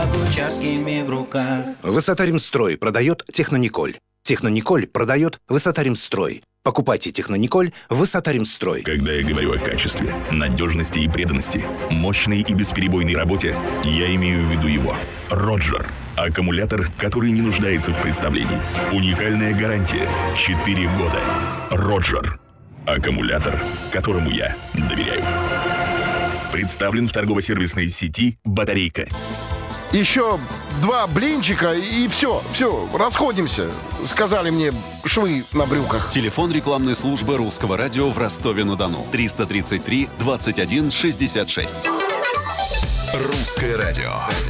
Участками в руках. Высота-Ремстрой продает Технониколь. Технониколь продает Высота-Ремстрой. Покупайте Технониколь Высота-Ремстрой. Когда я говорю о качестве, надежности и преданности, мощной и бесперебойной работе, я имею в виду его. Роджер. Аккумулятор, который не нуждается в представлении. Уникальная гарантия. 4 года. Роджер. Аккумулятор, которому я доверяю. Представлен в торгово-сервисной сети «Батарейка». Еще 2 блинчика и все, расходимся, сказали мне швы на брюках. Телефон рекламной службы Русского радио в Ростове-на-Дону. 333 21 66. Русское радио.